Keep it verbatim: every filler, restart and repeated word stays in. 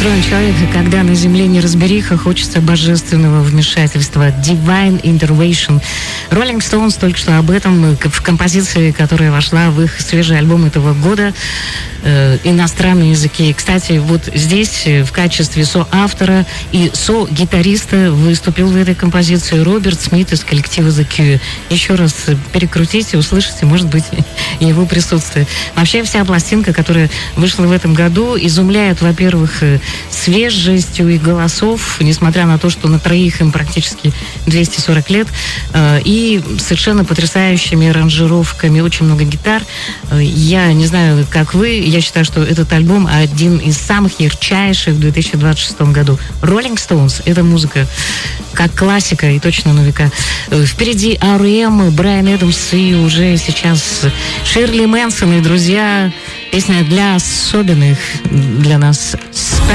устроен человек, когда на земле неразбериха, хочется божественного вмешательства. Divine Intervention. Rolling Stones только что об этом в композиции, которая вошла в их свежий альбом этого года, э, «Иностранные языки». Кстати, вот здесь в качестве соавтора и со-гитариста выступил в этой композиции Роберт Смит из коллектива The Cure. Еще раз перекрутите, услышите, может быть, его присутствие. Вообще вся пластинка, которая вышла в этом году, изумляет, во-первых, свежестью и голосов, несмотря на то, что на троих им практически двести сорок лет, и совершенно потрясающими аранжировками, очень много гитар. Я не знаю, как вы, я считаю, что этот альбом один из самых ярчайших в две тысячи двадцать шестом году. Rolling Stones — это музыка как классика и точно на века. Впереди ар и эм, Брайан Эдамс и уже сейчас Ширли Мэнсон и друзья. Песня для особенных, для нас.